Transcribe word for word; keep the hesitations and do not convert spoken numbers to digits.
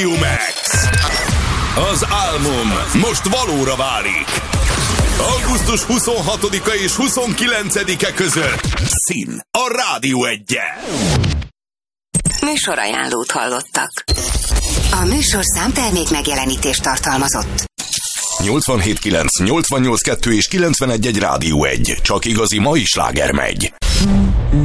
Rádiómex. Az álmom most valóra válik. augusztus huszonhatodika és huszonkilencedike között szín a Rádió Egyen. Műsorajánlót hallottak. A műsorszám termék megjelenítést tartalmazott. nyolcvanhét kilenc, nyolcvannyolc kettő és kilencvenegy egy Rádió egy. Csak igazi mai sláger megy.